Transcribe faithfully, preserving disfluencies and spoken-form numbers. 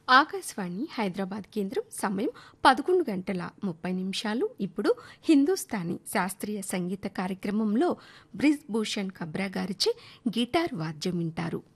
ఆకాశవాణి హైదరాబాద్ కేంద్రం సమయం పదకొండు గంటల ముప్పై నిమిషాలు. ఇప్పుడు హిందుస్థానీ శాస్త్రీయ సంగీత కార్యక్రమంలో బ్రిజ్ భూషణ్ ఖబ్రా గారిచే గిటార్ వాద్యం వింటారు.